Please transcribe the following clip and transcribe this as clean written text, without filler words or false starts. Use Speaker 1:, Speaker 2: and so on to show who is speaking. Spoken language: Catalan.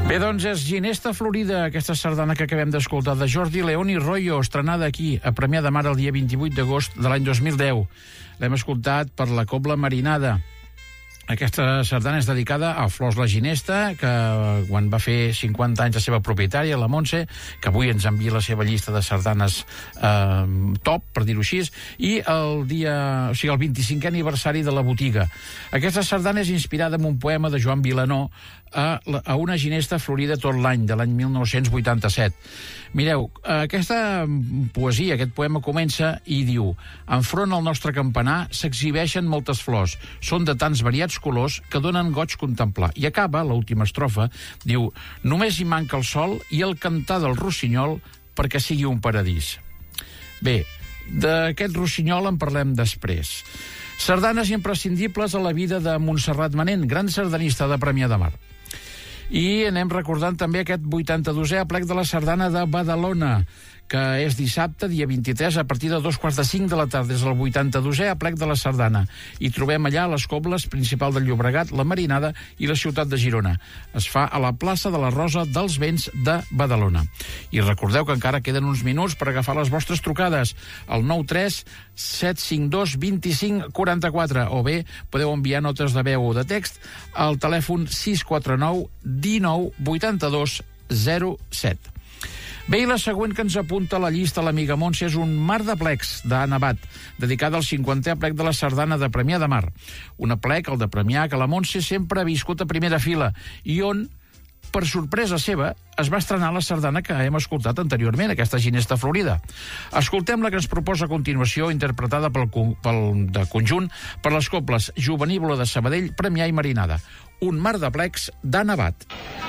Speaker 1: Bé, doncs és Ginesta Florida, aquesta sardana que acabem d'escoltar de Jordi León i Royo, estrenada aquí a Premià de Mar el dia 28 d'agost de l'any 2010. L'hem escoltat per la Cobla Marinada. Aquesta sardana és dedicada a Flors la Ginesta, que quan va fer 50 anys la seva propietària, la Montse, que avui ens envia la seva llista de sardanes top, per dir-ho així, i el 25è aniversari de la botiga. Aquesta sardana és inspirada en un poema de Joan Vilanó a una ginesta florida tot l'any, de l'any 1987. Mireu, aquesta poesia, aquest poema comença i diu: enfront al nostre campanar s'exhibeixen moltes flors, són de tants variats colors que donen goig contemplar. I acaba, l'última estrofa, diu: només hi manca el sol i el cantar del rossinyol perquè sigui un paradís. Bé, d'aquest rossinyol en parlem després. Sardanes imprescindibles a la vida de Montserrat Manent, gran sardanista de Premià de Mar. I anem recordant també aquest 82è aplec de la sardana de Badalona, que és dissabte, dia 23, a partir de 4:45 de la tarda. És el 82è aplec de la sardana. I trobem allà les cobles principal del Llobregat, la Marinada i la ciutat de Girona. Es fa a la plaça de la Rosa dels Vents de Badalona. I recordeu que encara queden uns minuts per agafar les vostres trucades al 93 752 25 44, o bé podeu enviar notes de veu o de text al telèfon 649 19 82 07. Bé, i la següent que ens apunta a la llista l'amiga Montse és un mar de plecs d'Anna Abad, dedicada al 50è aplec de la sardana de Premià de Mar. Un aplec, el de Premià, que la Montse sempre ha viscut a primera fila i on, per sorpresa seva, es va estrenar la sardana que hem escoltat anteriorment, aquesta Ginesta Florida. Escoltem la que ens proposa a continuació, interpretada de conjunt per les cobles Juvenívola de Sabadell, Premià i Marinada. Un mar de plecs d'Anna Abad.